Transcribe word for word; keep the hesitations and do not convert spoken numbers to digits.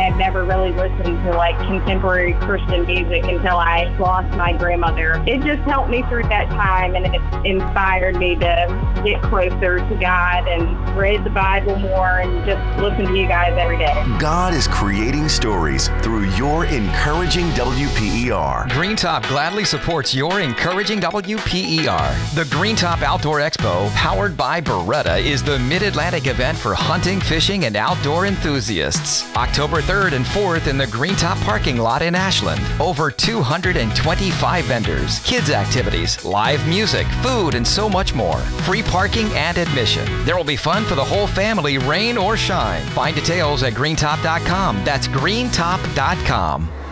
had never really listened to like contemporary Christian music until I lost my grandmother. It just helped me through that time, and it inspired me to get closer to God and read the Bible more and just listen to you guys every day. God is creating stories through your encouraging W P E R. Green Top gladly supports your encouraging W P E R. The Green Top Outdoor Expo, powered by Beretta, is the Mid-Atlantic event for hunting, fishing, and outdoor enthusiasts. October third and fourth in the Green Top parking lot in Ashland. Over two hundred twenty-five vendors, kids activities, live music, food, and so much more. Free parking and admission. There will be fun for the whole family, rain or shine. Find details at green top dot com. That's green top dot com.